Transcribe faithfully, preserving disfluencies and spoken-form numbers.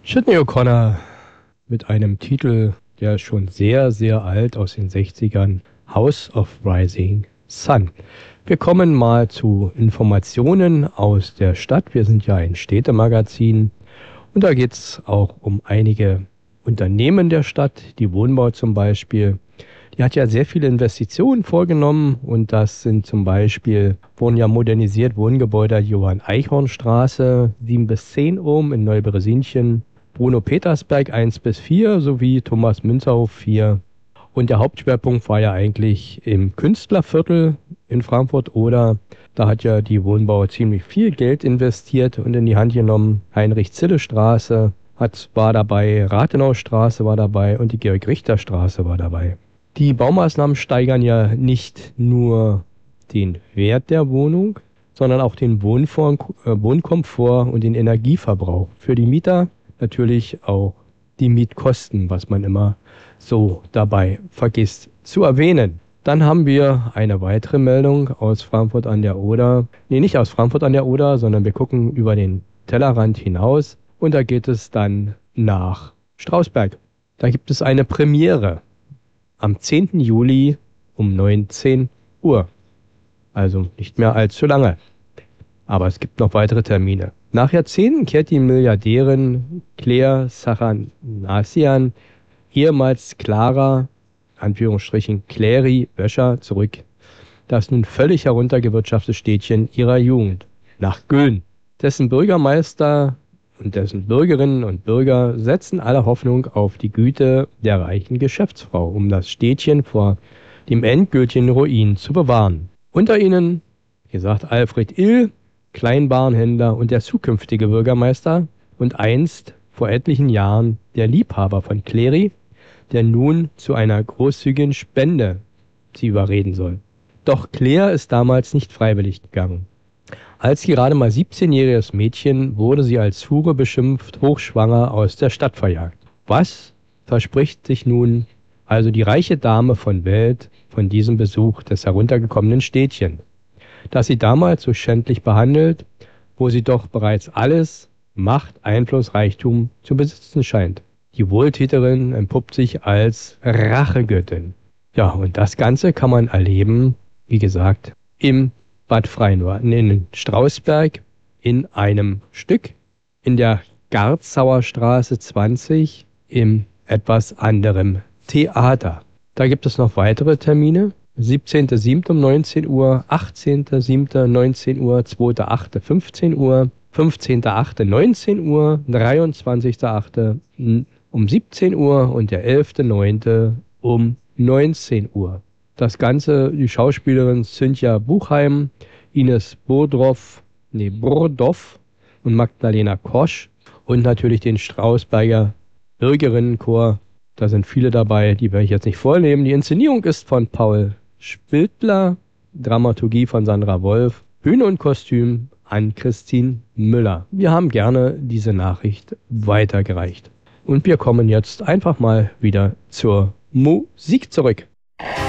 Sinéad O'Connor mit einem Titel, der schon sehr, sehr alt aus den sechzigern, House of Rising Sun. Wir kommen mal zu Informationen aus der Stadt. Wir sind ja ein Städtemagazin und da geht es auch um einige Unternehmen der Stadt, die Wohnbau zum Beispiel. Die hat ja sehr viele Investitionen vorgenommen und das sind zum Beispiel, wurden ja modernisiert Wohngebäude Johann-Eichhorn-Straße sieben bis zehn oben in Neuberesinchen, Bruno-Petersberg eins bis vier sowie Thomas-Münzerhof vier. Und der Hauptschwerpunkt war ja eigentlich im Künstlerviertel in Frankfurt-Oder. Da hat ja die Wohnbau ziemlich viel Geld investiert und in die Hand genommen. Heinrich-Zille-Straße hat, war dabei, Rathenaustraße war dabei und die Georg-Richter-Straße war dabei. Die Baumaßnahmen steigern ja nicht nur den Wert der Wohnung, sondern auch den Wohnform, äh, Wohnkomfort und den Energieverbrauch. Für die Mieter natürlich auch die Mietkosten, was man immer so dabei vergisst zu erwähnen. Dann haben wir eine weitere Meldung aus Frankfurt an der Oder. Nee, nicht aus Frankfurt an der Oder, sondern wir gucken über den Tellerrand hinaus und da geht es dann nach Strausberg. Da gibt es eine Premiere am zehnten Juli um neunzehn Uhr. Also nicht mehr allzu lange. Aber es gibt noch weitere Termine. Nach Jahrzehnten kehrt die Milliardärin Claire Zachanassian, ehemals Clara, Anführungsstrichen Clary Wöscher, zurück. Das nun völlig heruntergewirtschaftete Städtchen ihrer Jugend. Nach Güllen. Dessen Bürgermeister und dessen Bürgerinnen und Bürger setzen alle Hoffnung auf die Güte der reichen Geschäftsfrau, um das Städtchen vor dem endgültigen Ruin zu bewahren. Unter ihnen, wie gesagt, Alfred Ill, Kleinwarenhändler und der zukünftige Bürgermeister und einst vor etlichen Jahren der Liebhaber von Clary, der nun zu einer großzügigen Spende sie überreden soll. Doch Claire ist damals nicht freiwillig gegangen. Als gerade mal siebzehnjähriges Mädchen wurde sie als Hure beschimpft, hochschwanger aus der Stadt verjagt. Was verspricht sich nun also die reiche Dame von Welt von diesem Besuch des heruntergekommenen Städtchen, das sie damals so schändlich behandelt, wo sie doch bereits alles Macht, Einfluss, Reichtum zu besitzen scheint? Die Wohltäterin entpuppt sich als Rachegöttin. Ja, und das Ganze kann man erleben, wie gesagt, im Bad Freienorden in Strausberg in einem Stück in der Garzauer Straße zwanzig im etwas anderem Theater. Da gibt es noch weitere Termine. siebzehnten siebten um neunzehn Uhr, achtzehnten siebten neunzehn Uhr, zweiten achten fünfzehn Uhr, fünfzehnten achten neunzehn Uhr, dreiundzwanzigsten achten um siebzehn Uhr und der elften neunten um neunzehn Uhr. Das Ganze, die Schauspielerin Cynthia Buchheim, Ines Burdorf, nee, Burdoff und Magdalena Kosch und natürlich den Strausberger Bürgerinnenchor. Da sind viele dabei, die werde ich jetzt nicht vornehmen. Die Inszenierung ist von Paul Spildler, Dramaturgie von Sandra Wolf, Bühne und Kostüm an Christine Müller. Wir haben gerne diese Nachricht weitergereicht. Und wir kommen jetzt einfach mal wieder zur Musik zurück.